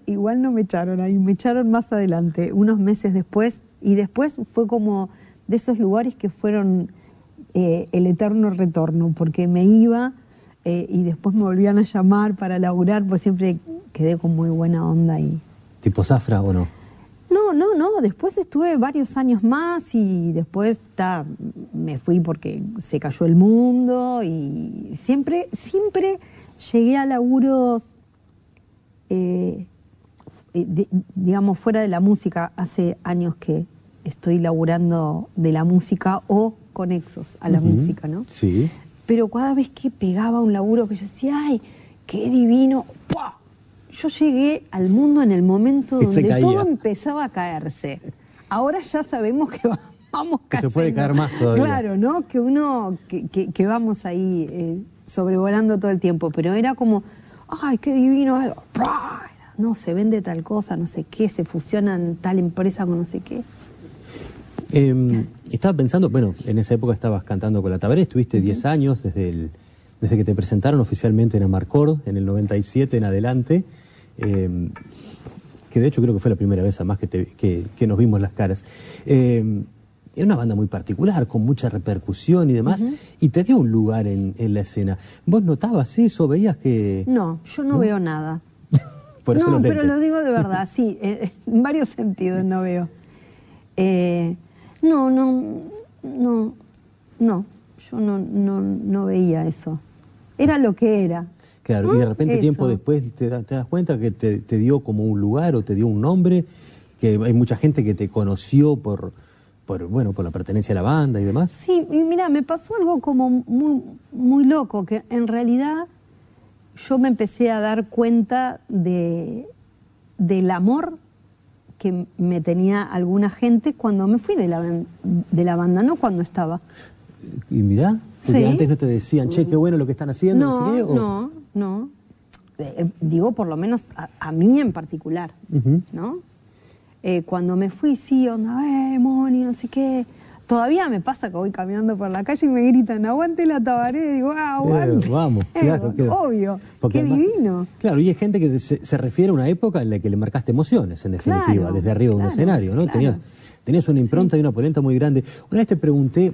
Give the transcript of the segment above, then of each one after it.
igual no me echaron ahí, me echaron más adelante, unos meses después, y después fue como de esos lugares que fueron el eterno retorno, porque me iba y después me volvían a llamar para laburar, pues siempre quedé con muy buena onda ahí. ¿Tipo Zafra o no? No, después estuve varios años más y después me fui porque se cayó el mundo y siempre llegué a laburos, digamos, fuera de la música. Hace años que estoy laburando de la música o conexos a la música, ¿no? Sí. Pero cada vez que pegaba un laburo que yo decía, ¡ay, qué divino! ¡Pua! Yo llegué al mundo en el momento donde todo empezaba a caerse. Ahora ya sabemos que vamos cayendo. Que se puede caer más todavía. Claro, ¿no? Que vamos ahí sobrevolando todo el tiempo. Pero era como, ¡ay, qué divino! No, se vende tal cosa, no sé qué, se fusionan tal empresa con no sé qué. Estaba pensando, bueno, en esa época estabas cantando con la Tabaré, estuviste 10 años desde que te presentaron oficialmente en Amarcord, en el 97 en adelante, que de hecho creo que fue la primera vez además que nos vimos las caras. Es una banda muy particular, con mucha repercusión y demás, y te dio un lugar en la escena. ¿Vos notabas eso? ¿Veías que...? No, yo no veo nada. Por eso no, pero lo digo de verdad, sí, en varios sentidos no veo. Yo no veía eso. Era lo que era. Claro, y de repente tiempo después te das cuenta que te dio como un lugar o te dio un nombre, que hay mucha gente que te conoció por la pertenencia a la banda y demás. Sí, y mira, me pasó algo como muy loco, que en realidad yo me empecé a dar cuenta del amor que me tenía alguna gente cuando me fui de la banda, no cuando estaba. Y mirá, porque antes no te decían, che, qué bueno lo que están haciendo, no sé qué. No. Digo, por lo menos a mí en particular, ¿no? Cuando me fui, sí, onda, Moni, no sé qué. Todavía me pasa que voy caminando por la calle y me gritan, aguante la Tabaré, digo, aguante. Vamos, claro. Obvio, porque qué además, divino. Claro, y hay gente que se refiere a una época en la que le marcaste emociones, en definitiva, Claro, desde arriba de un escenario, ¿no? Claro. Tenías una impronta y una polenta muy grande. Una vez te pregunté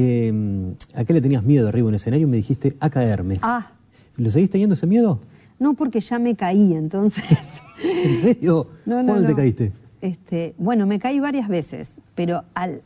a qué le tenías miedo arriba de un escenario y me dijiste a caerme. ¿Lo seguís teniendo ese miedo? No, porque ya me caí, entonces. ¿En serio? ¿Cuándo te caíste? Bueno, me caí varias veces, pero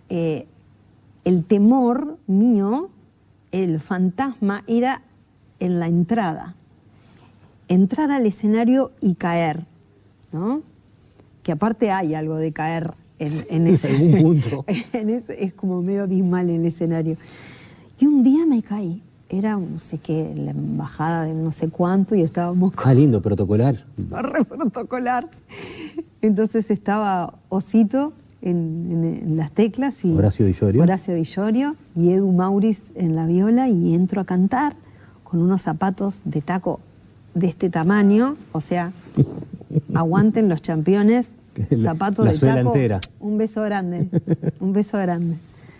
el temor mío, el fantasma, era en la entrada. Entrar al escenario y caer, ¿no? Que aparte hay algo de caer en ese algún punto. Es como medio abismal en el escenario. Y un día me caí. Era, no sé qué, la embajada de no sé cuánto y estábamos... lindo, protocolar. Re protocolar. Entonces estaba Osito en las teclas y Horacio Di Llorio y Edu Mauriz en la viola, y entro a cantar con unos zapatos de taco de este tamaño, o sea, aguanten los campeones, zapatos la de suela taco. Entera. Un beso grande, un beso grande.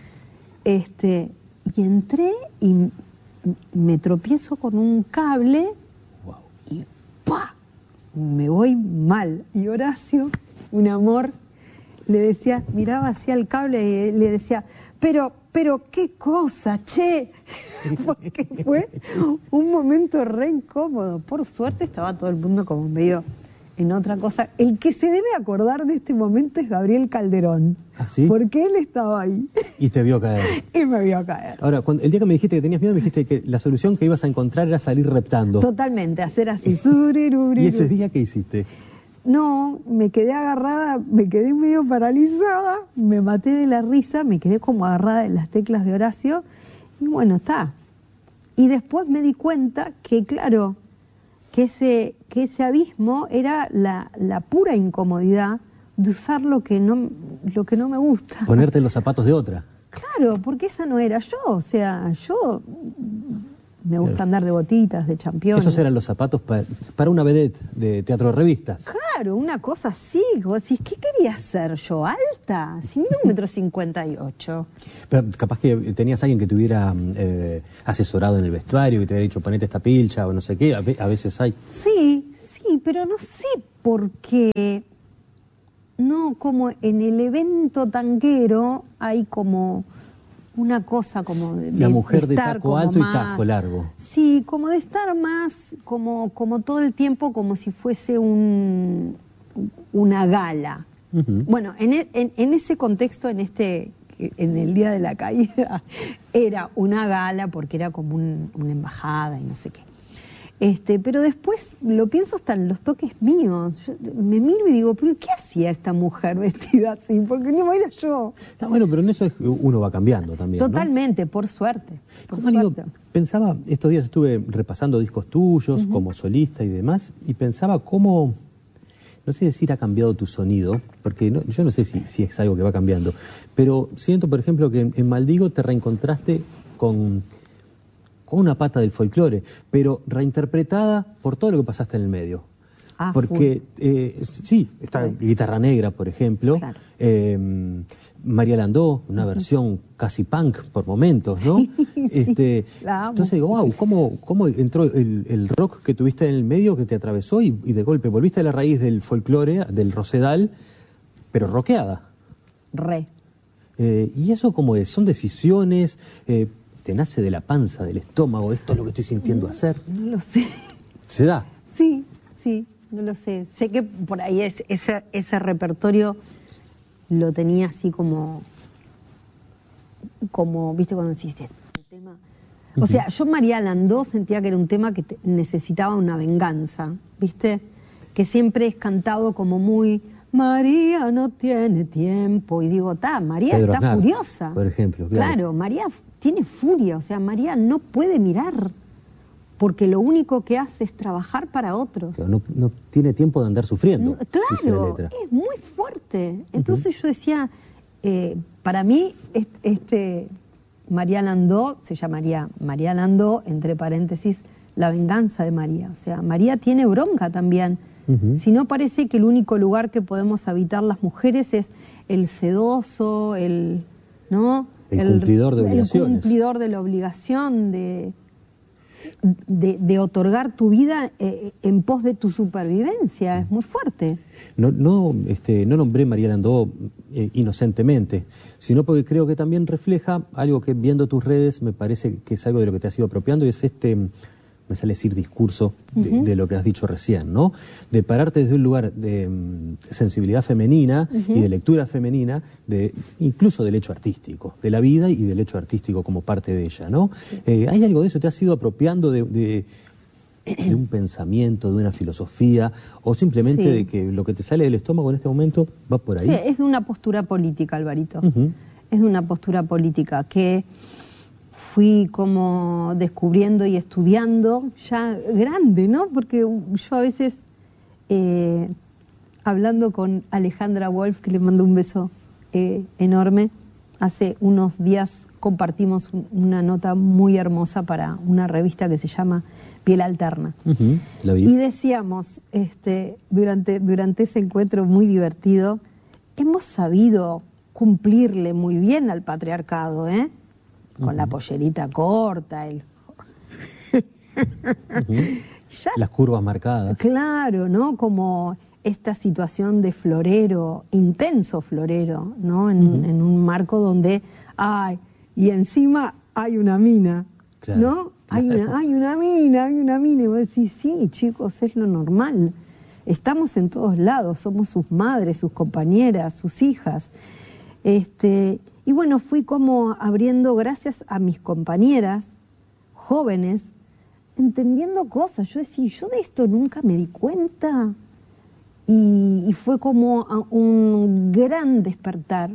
Y entré y me tropiezo con un cable y ¡pah! Me voy mal. Y Horacio, un amor, le decía, miraba hacia el cable y le decía, pero qué cosa, che. Porque fue un momento re incómodo. Por suerte estaba todo el mundo como medio en otra cosa. El que se debe acordar de este momento es Gabriel Calderón. ¿Ah, sí? Porque él estaba ahí. Y te vio caer. Y me vio caer. Ahora, el día que me dijiste que tenías miedo, me dijiste que la solución que ibas a encontrar era salir reptando. Totalmente, hacer así. ¿Y ese día qué hiciste? No, me quedé agarrada, me quedé medio paralizada, me maté de la risa, me quedé como agarrada en las teclas de Horacio, y bueno, está. Y después me di cuenta que, claro, que ese abismo era la pura incomodidad de usar lo que no me gusta. Ponerte en los zapatos de otra. Claro, porque esa no era yo, o sea, yo me gusta andar de botitas, de championes. Esos eran los zapatos para una vedette de teatro de revistas. Claro, una cosa así. Vos decís, ¿qué quería ser yo? ¿Alta? Si mido 1,58 m. Pero capaz que tenías alguien que te hubiera asesorado en el vestuario, que te hubiera dicho, ponete esta pilcha o no sé qué. A veces hay. Sí, Sí, pero no sé por qué, no, como en el evento tanguero hay como una cosa como La mujer de estar taco como alto más, y tajo largo. Sí, como de estar más, como todo el tiempo como si fuese una gala. Ujú. Bueno, en ese contexto, en el Día de la Caída, era una gala porque era como una embajada y no sé qué. Pero después lo pienso hasta en los toques míos. Yo me miro y digo, ¿pero qué hacía esta mujer vestida así? Porque no era yo. Está bueno, pero en eso uno va cambiando también, ¿no? Totalmente, por suerte. Por ¿Cómo, digo, suerte. pensaba, estos días estuve repasando discos tuyos como solista y demás, y pensaba cómo, no sé si ha cambiado tu sonido, porque yo no sé si es algo que va cambiando, pero siento, por ejemplo, que en Maldigo te reencontraste con una pata del folclore, pero reinterpretada por todo lo que pasaste en el medio. Ah, Porque, sí, está Guitarra Negra, por ejemplo, Claro. María Landó, una versión casi punk por momentos, ¿no? La amo. Entonces digo, wow, ¿cómo entró el rock que tuviste en el medio, que te atravesó y de golpe volviste a la raíz del folclore, del rosedal, pero rockeada? Re. ¿Y eso cómo es? ¿Son decisiones? ¿Te nace de la panza, del estómago? ¿Esto es lo que estoy sintiendo hacer? No lo sé. ¿Se da? Sí, no lo sé. Sé que por ahí ese repertorio lo tenía así como, viste, cuando decís el tema. O sea, yo María Landó sentía que era un tema que necesitaba una venganza, ¿viste? Que siempre es cantado como muy, María no tiene tiempo. Y digo, María Pedro está Aznar, furiosa. por ejemplo, claro. María tiene furia, o sea, María no puede mirar, porque lo único que hace es trabajar para otros. Pero no tiene tiempo de andar sufriendo. Dice la Claro, letra. es muy fuerte. Entonces yo decía, para mí, María Landó se llamaría María Landó, entre paréntesis, la venganza de María. O sea, María tiene bronca también. Si no, parece que el único lugar que podemos habitar las mujeres es el sedoso, ¿no? El cumplidor de obligaciones. El cumplidor de la obligación de otorgar tu vida en pos de tu supervivencia. Es muy fuerte. No nombré María Landó inocentemente, sino porque creo que también refleja algo que viendo tus redes me parece que es algo de lo que te has ido apropiando, y es me sale decir discurso de lo que has dicho recién, ¿no? De pararte desde un lugar de sensibilidad femenina y de lectura femenina, incluso del hecho artístico, de la vida y del hecho artístico como parte de ella, ¿no? ¿Hay algo de eso? ¿Te has ido apropiando de un pensamiento, de una filosofía, o simplemente Sí. de que lo que te sale del estómago en este momento va por ahí? Sí, es de una postura política, Alvarito. Es de una postura política que fui como descubriendo y estudiando ya grande, ¿no? Porque yo a veces, hablando con Alejandra Wolf, que le mando un beso enorme, hace unos días compartimos una nota muy hermosa para una revista que se llama Piel Alterna. La vi. Y decíamos, durante ese encuentro muy divertido, hemos sabido cumplirle muy bien al patriarcado, ¿eh? Con la pollerita corta, Ya, las curvas marcadas. claro, ¿no? Como esta situación de florero, intenso florero, ¿no? En un marco donde y encima hay una mina, Claro, ¿no? claro. Hay una mina, y vos decís, sí, chicos, es lo normal. Estamos en todos lados, somos sus madres, sus compañeras, sus hijas. Y bueno, fui como abriendo, gracias a mis compañeras jóvenes, entendiendo cosas. Yo decía, yo de esto nunca me di cuenta. Y fue como un gran despertar,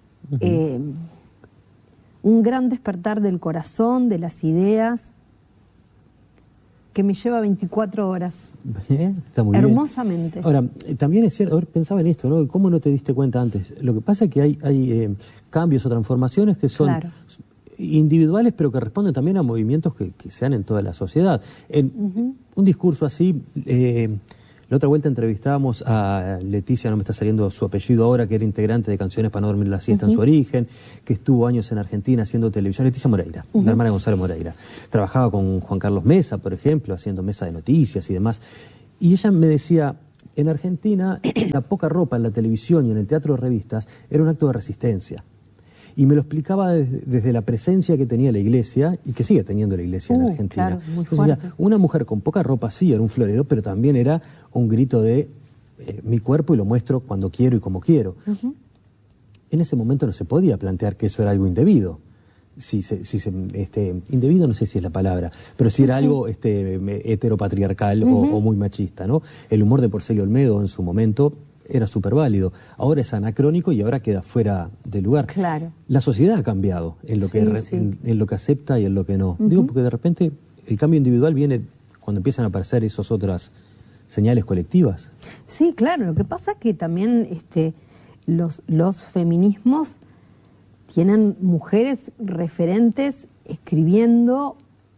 un gran despertar del corazón, de las ideas, que me lleva 24 horas. Está muy Hermosamente. bien. Ahora, también es cierto, pensaba en esto, ¿no? ¿Cómo no te diste cuenta antes? Lo que pasa es que hay cambios o transformaciones que son individuales, pero que responden también a movimientos que se dan en toda la sociedad. Un discurso así, la otra vuelta entrevistábamos a Leticia, no me está saliendo su apellido ahora, que era integrante de Canciones para no dormir la siesta en su origen, que estuvo años en Argentina haciendo televisión. Leticia Moreira, la hermana de Gonzalo Moreira. Trabajaba con Juan Carlos Mesa, por ejemplo, haciendo mesa de noticias y demás. Y ella me decía, en Argentina, la poca ropa en la televisión y en el teatro de revistas era un acto de resistencia. Y me lo explicaba desde la presencia que tenía la iglesia y que sigue teniendo la iglesia en Argentina. Claro, muy Entonces, decía, una mujer con poca ropa sí era un florero, pero también era un grito de mi cuerpo y lo muestro cuando quiero y como quiero. En ese momento no se podía plantear que eso era algo indebido. Indebido no sé si es la palabra, pero si era algo heteropatriarcal o muy machista, ¿no? El humor de Porcelio Olmedo en su momento era súper válido. Ahora es anacrónico y ahora queda fuera de lugar. Claro. La sociedad ha cambiado en lo que, en lo que acepta y en lo que no. Digo, porque de repente el cambio individual viene cuando empiezan a aparecer esas otras señales colectivas. Sí, claro. Lo que pasa es que también los feminismos tienen mujeres referentes escribiendo,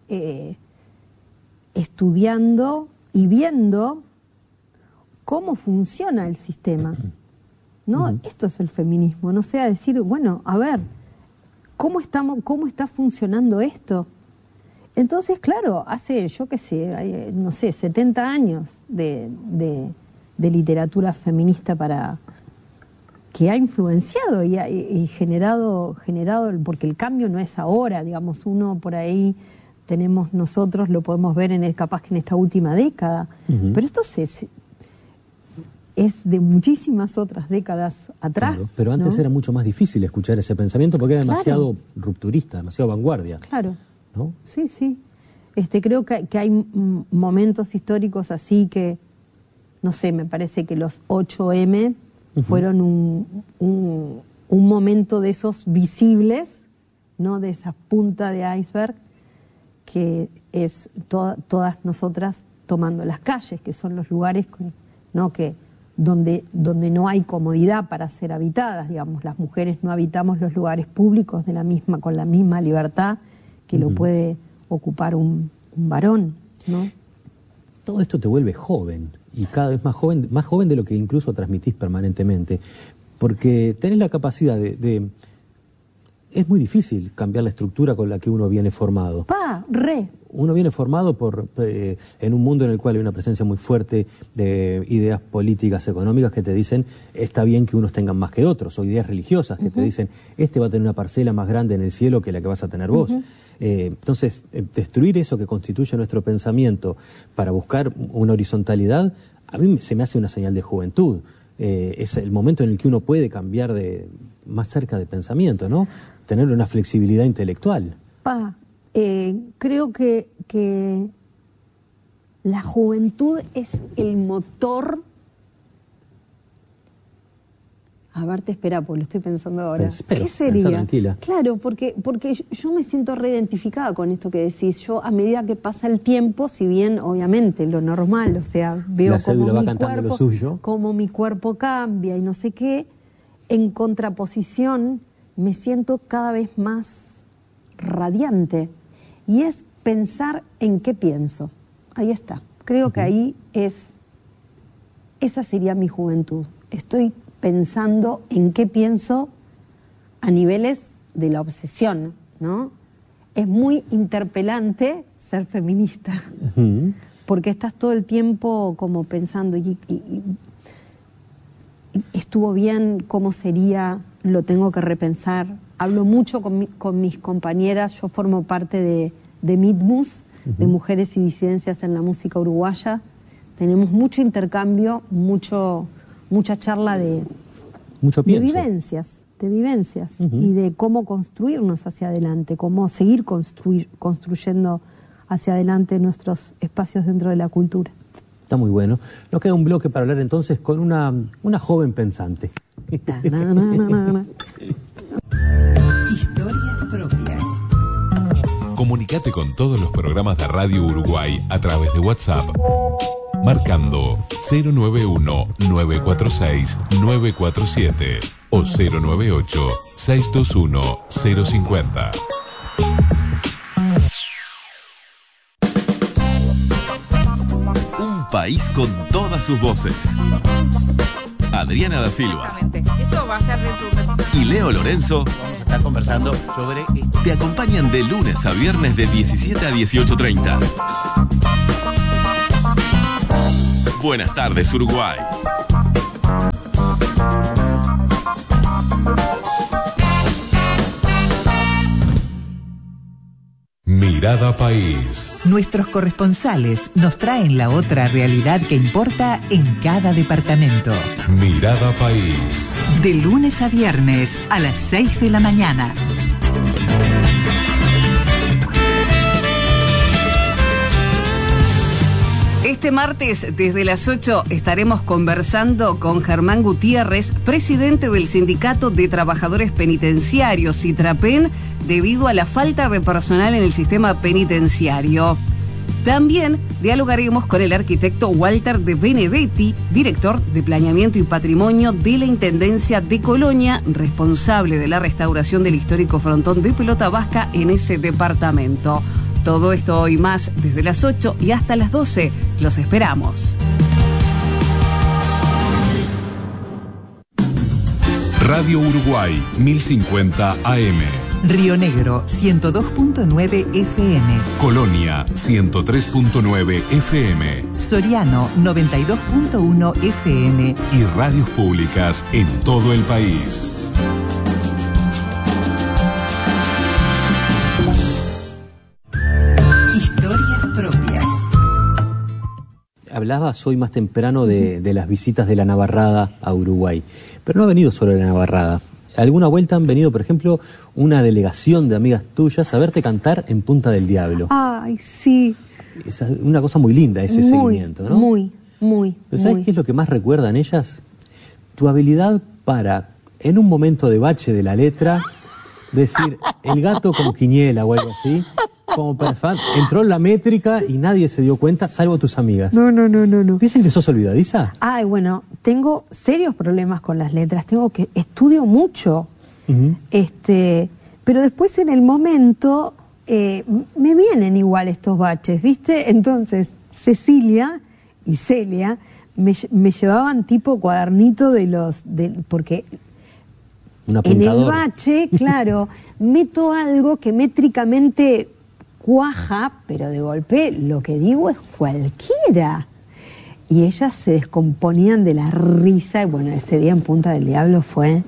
estudiando y viendo cómo funciona el sistema, ¿no? Esto es el feminismo, no sea decir, bueno, a ver, ¿cómo está funcionando esto? Entonces, claro, hace, yo qué sé, no sé, 70 años de literatura feminista que ha influenciado y generado, porque el cambio no es ahora, digamos, uno por ahí nosotros lo podemos ver capaz que en esta última década, pero esto es de muchísimas otras décadas atrás. Claro, pero antes era mucho más difícil escuchar ese pensamiento porque era demasiado rupturista, demasiado vanguardia. Claro. ¿No? Sí, sí. Creo que hay momentos históricos así que, no sé, me parece que los 8M fueron un momento de esos visibles, ¿no? De esa punta de iceberg que es todas nosotras tomando las calles, que son los lugares, ¿no? Donde no hay comodidad para ser habitadas, digamos, las mujeres no habitamos los lugares públicos con la misma libertad que lo puede ocupar un varón, ¿no? Todo esto te vuelve joven, y cada vez más joven de lo que incluso transmitís permanentemente, porque tenés la capacidad es muy difícil cambiar la estructura con la que uno viene formado. Uno viene formado en un mundo en el cual hay una presencia muy fuerte de ideas políticas, económicas que te dicen está bien que unos tengan más que otros, o ideas religiosas que te dicen va a tener una parcela más grande en el cielo que la que vas a tener vos. Entonces, destruir eso que constituye nuestro pensamiento para buscar una horizontalidad, a mí se me hace una señal de juventud. Es el momento en el que uno puede cambiar más cerca de pensamiento, ¿no? Tener una flexibilidad intelectual. Creo que la juventud es el motor. A ver, te espera, porque lo estoy pensando ahora. ¿Qué sería? Tranquila. Claro, porque yo me siento reidentificada con esto que decís. Yo, a medida que pasa el tiempo, si bien, obviamente, lo normal, o sea, veo cómo mi cuerpo cambia y no sé qué, en contraposición, me siento cada vez más radiante. Y es pensar en qué pienso. Ahí está. Creo que ahí esa sería mi juventud. Estoy pensando en qué pienso a niveles de la obsesión, ¿no? Es muy interpelante ser feminista, porque estás todo el tiempo como pensando, y estuvo bien, ¿cómo sería? Lo tengo que repensar. Hablo mucho con mis compañeras, yo formo parte de MIDMUS, de Mujeres y Disidencias en la Música Uruguaya. Tenemos mucho intercambio, mucha charla de vivencias y de cómo construirnos hacia adelante, cómo seguir construyendo hacia adelante nuestros espacios dentro de la cultura. Está muy bueno. Nos queda un bloque para hablar entonces con una joven pensante. Historias propias. Comunicate con todos los programas de Radio Uruguay a través de WhatsApp, marcando 091-946-947 o 098-621-050. Un país con todas sus voces. Adriana da Silva. Eso va a ser de tu... Y Leo Lorenzo Vamos a estar conversando sobre... te acompañan de lunes a viernes de 17 a 18:30. Buenas tardes, Uruguay. Mirada País. Nuestros corresponsales nos traen la otra realidad que importa en cada departamento. Mirada País. De lunes a viernes a las 6 de la mañana. Este martes, desde las 8, estaremos conversando con Germán Gutiérrez, presidente del Sindicato de Trabajadores Penitenciarios, SITRAPEN, debido a la falta de personal en el sistema penitenciario. También dialogaremos con el arquitecto Walter de Benedetti, director de Planeamiento y Patrimonio de la Intendencia de Colonia, responsable de la restauración del histórico frontón de Pelota Vasca en ese departamento. Todo esto hoy más desde las 8 y hasta las 12. Los esperamos. Radio Uruguay, 1050 AM. Río Negro, 102.9 FM. Colonia, 103.9 FM. Soriano, 92.1 FM. Y radios públicas en todo el país. Historias propias. Hablabas hoy más temprano de las visitas de la Navarrada a Uruguay, pero no ha venido solo la Navarrada. Alguna vuelta han venido, por ejemplo, una delegación de amigas tuyas a verte cantar en Punta del Diablo. Ay, sí. Es una cosa muy linda ese seguimiento, ¿no? Muy. ¿Pero sabes qué es lo que más recuerdan ellas? Tu habilidad para, en un momento de bache de la letra, decir el gato con quiniela o algo así, como perfecto. Entró en la métrica y nadie se dio cuenta, salvo tus amigas. No. ¿Dicen que sos olvidadiza? Ay, bueno, tengo serios problemas con las letras. Estudio mucho. Pero después en el momento me vienen igual estos baches, ¿viste? Entonces, Cecilia y Celia me llevaban tipo cuadernito porque en el bache, claro, meto algo que métricamente cuaja, pero de golpe lo que digo es cualquiera. Y ellas se descomponían de la risa, y bueno, ese día en Punta del Diablo fue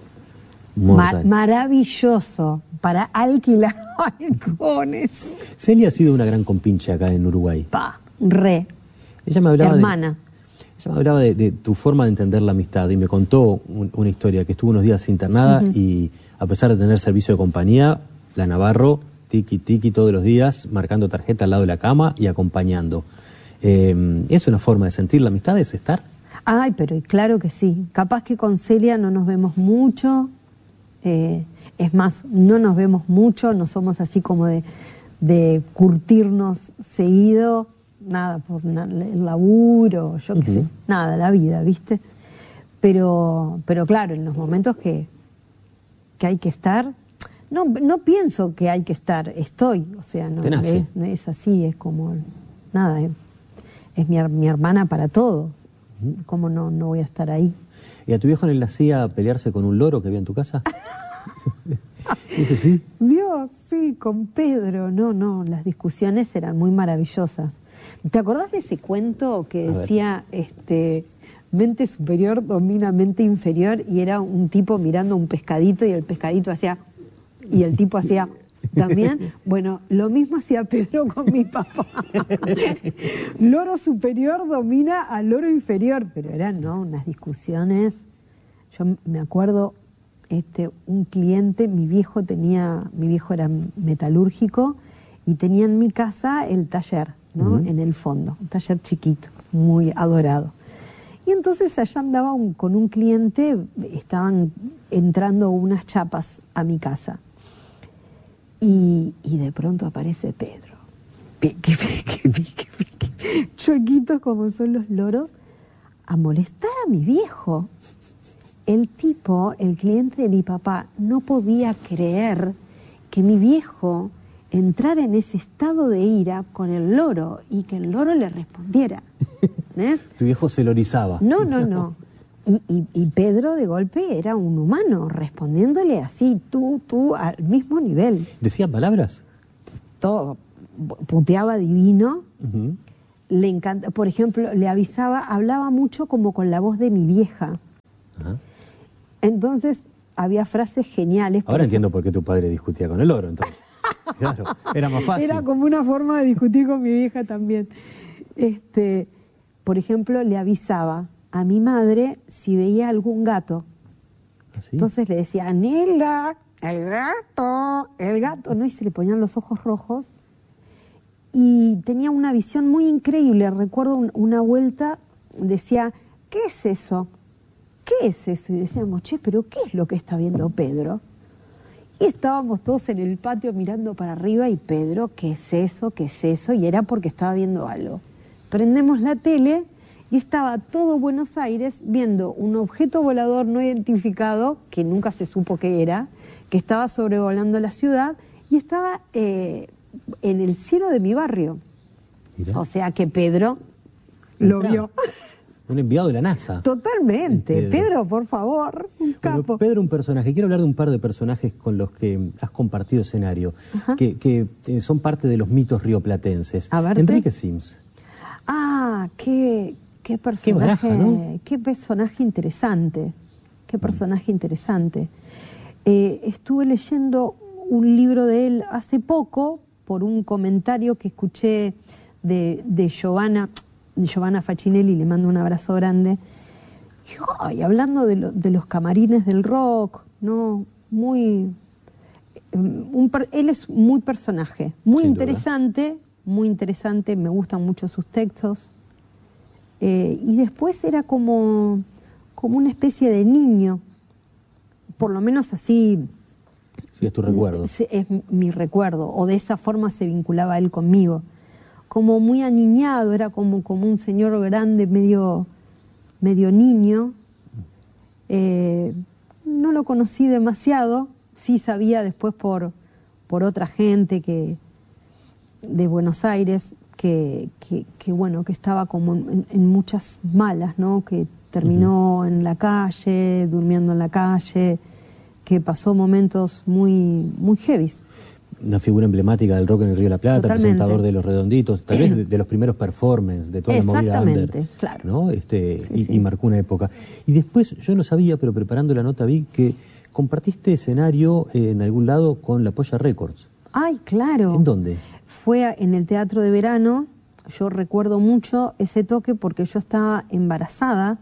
maravilloso para alquilar balcones. Celia ha sido una gran compinche acá en Uruguay. Ella me hablaba hermana. Ella me hablaba de tu forma de entender la amistad y me contó una historia que estuvo unos días internada y a pesar de tener servicio de compañía, la Navarro, tiki todos los días, marcando tarjeta al lado de la cama y acompañando. ¿Es una forma de sentir la amistad, es estar? Ay, pero claro que sí. Capaz que con Celia no nos vemos mucho. Es más, no nos vemos mucho, no somos así como de curtirnos seguido. Nada, por el laburo, yo qué sé, nada, la vida, ¿viste? Pero claro, en los momentos que hay que estar, no pienso que hay que estar, estoy, o sea, no es así, es como, nada, es mi hermana para todo, ¿cómo no voy a estar ahí? ¿Y a tu viejo le hacía pelearse con un loro que había en tu casa? ¿Dice sí? Dios, sí, con Pedro, no, las discusiones eran muy maravillosas. ¿Te acordás de ese cuento que decía, mente superior domina mente inferior, y era un tipo mirando un pescadito y el pescadito hacía, y el tipo hacía también? Bueno, lo mismo hacía Pedro con mi papá. Loro superior domina al loro inferior, pero eran, unas discusiones. Yo me acuerdo, un cliente, mi viejo era metalúrgico y tenía en mi casa el taller, ¿no? En el fondo, un taller chiquito, muy adorado. Y entonces allá andaba con un cliente, estaban entrando unas chapas a mi casa. Y de pronto aparece Pedro, chuequitos como son los loros, a molestar a mi viejo. El cliente de mi papá, no podía creer que mi viejo entrara en ese estado de ira con el loro y que el loro le respondiera. ¿Ves? Tu viejo se lorizaba. No. Y Pedro de golpe era un humano, respondiéndole así, tú, al mismo nivel. ¿Decía palabras? Todo. Puteaba divino. le encanta, por ejemplo, le avisaba, hablaba mucho como con la voz de mi vieja. Ajá. Entonces había frases geniales. Ahora entiendo por qué tu padre discutía con el oro, entonces. Claro, era más fácil. Era como una forma de discutir con mi vieja también. Por ejemplo, le avisaba a mi madre si veía algún gato. ¿Ah, sí? Entonces le decía, Nilda, el gato, ¿no? Y se le ponían los ojos rojos. Y tenía una visión muy increíble. Recuerdo una vuelta, decía, ¿qué es eso? ¿Qué es eso? Y decíamos, che, pero ¿qué es lo que está viendo Pedro? Y estábamos todos en el patio mirando para arriba y Pedro, ¿qué es eso? ¿Qué es eso? Y era porque estaba viendo algo. Prendemos la tele y estaba todo Buenos Aires viendo un objeto volador no identificado, que nunca se supo qué era, que estaba sobrevolando la ciudad y estaba en el cielo de mi barrio. Mirá. O sea que Pedro lo vio. Un enviado de la NASA. Totalmente. Pedro, por favor, un capo. Bueno, Pedro, un personaje. Quiero hablar de un par de personajes con los que has compartido escenario, que son parte de los mitos rioplatenses. A ver, Enrique Sims. Ah, qué personaje. Qué baraja, ¿no? Qué personaje interesante. Qué personaje interesante. Estuve leyendo un libro de él hace poco por un comentario que escuché de Giovanna Facinelli, le mando un abrazo grande. Y hablando de los camarines del rock, ¿no? Él es muy personaje, muy interesante, me gustan mucho sus textos. Y después era como una especie de niño, por lo menos así. Sí, es tu recuerdo. Es mi recuerdo, o de esa forma se vinculaba él conmigo. Como muy aniñado, era como un señor grande, medio niño. No lo conocí demasiado, sí sabía después por otra gente de Buenos Aires que estaba como en muchas malas, ¿no? Que terminó en la calle, durmiendo en la calle, que pasó momentos muy heavies. Una figura emblemática del rock en el Río de la Plata, Totalmente. Presentador de Los Redonditos, tal vez de los primeros performances de toda la movida under, claro. ¿no? Y marcó una época. Y después, yo no sabía, pero preparando la nota vi que compartiste escenario en algún lado con La Polla Records. ¡Ay, claro! ¿En dónde? Fue en el Teatro de Verano. Yo recuerdo mucho ese toque porque yo estaba embarazada.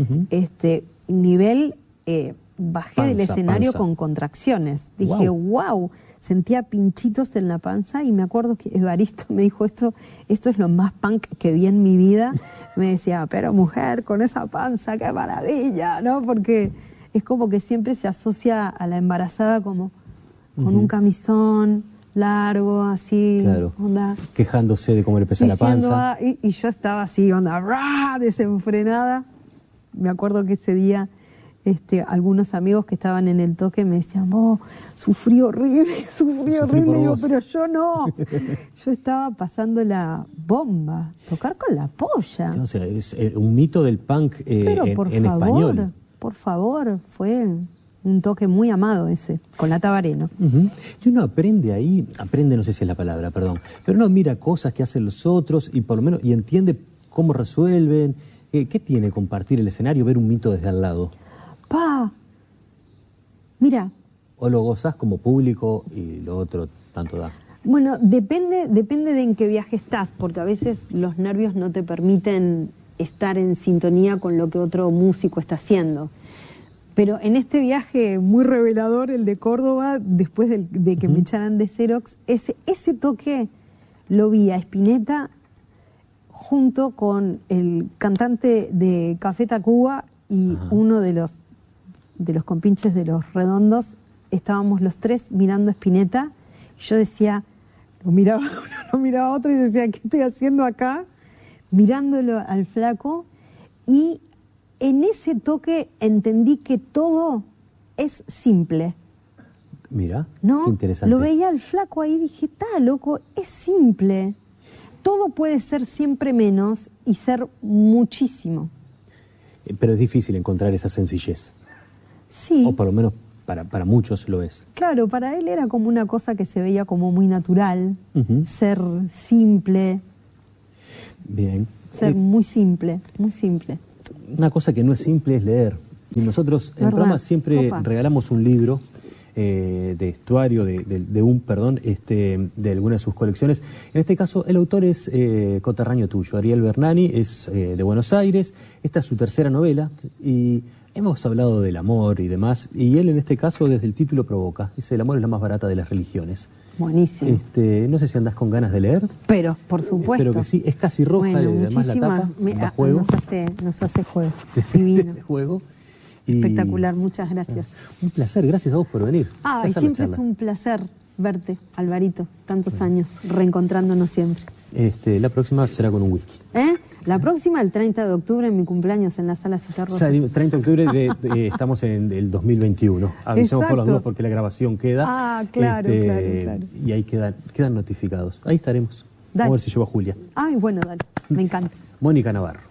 Bajé del escenario con contracciones. Dije, wow, sentía pinchitos en la panza y me acuerdo que Evaristo me dijo, esto es lo más punk que vi en mi vida. Me decía, pero mujer, con esa panza, qué maravilla, ¿no? Porque es como que siempre se asocia a la embarazada como con un camisón largo, así, claro, onda, quejándose de cómo le pesa la panza. Y yo estaba así, onda, desenfrenada. Me acuerdo que ese día algunos amigos que estaban en el toque me decían, sufrí horrible. Digo, pero yo no. Yo estaba pasando la bomba, tocar con La Polla. O sea, es un mito del punk pero en español. Por favor, fue un toque muy amado ese, con la Tabaré, ¿no? Y uno aprende ahí, no sé si es la palabra, perdón, pero uno mira cosas que hacen los otros y por lo menos entiende cómo resuelven. ¿Qué tiene compartir el escenario, ver un mito desde al lado? Mira. ¿O lo gozás como público y lo otro tanto da? Bueno, depende de en qué viaje estás, porque a veces los nervios no te permiten estar en sintonía con lo que otro músico está haciendo. Pero en este viaje muy revelador, el de Córdoba, después de que me echaran de Xerox, ese toque lo vi a Spinetta junto con el cantante de Café Tacuba y uno de los compinches de Los Redondos. Estábamos los tres mirando a Spinetta. Yo decía, lo miraba uno, lo miraba otro y decía, ¿qué estoy haciendo acá? Mirándolo al flaco. Y en ese toque entendí que todo es simple. Mira, ¿no? Qué interesante. Lo veía al flaco ahí y dije, está loco, es simple. Todo puede ser siempre menos y ser muchísimo. Pero es difícil encontrar esa sencillez. Sí. O por lo menos para muchos lo es. Claro, para él era como una cosa que se veía como muy natural, ser simple. Bien. Ser muy simple, muy simple. Una cosa que no es simple es leer. Y nosotros en el programa siempre regalamos un libro de estuario, de alguna de sus colecciones. En este caso, el autor es coterráneo tuyo, Ariel Bernani, es de Buenos Aires. Esta es su tercera novela y hemos hablado del amor y demás. Y él en este caso, desde el título, provoca. Dice, el amor es la más barata de las religiones. Buenísimo. No sé si andás con ganas de leer. Pero, por supuesto. Espero que sí. Es casi roja, bueno, además la tapa. Da juego. Nos hace juego. Ese juego. Espectacular, muchas gracias. Un placer, gracias a vos por venir. Siempre es un placer verte, Alvarito, tantos años, reencontrándonos siempre. La próxima será con un whisky. La próxima, el 30 de octubre, en mi cumpleaños en la Sala Citarrosa. 30 de octubre estamos en el 2021. Avisamos por las dudas porque la grabación queda. Claro. Y ahí quedan notificados. Ahí estaremos. Dale. Vamos a ver si llevo a Julia. Bueno, dale, me encanta. Mónica Navarro.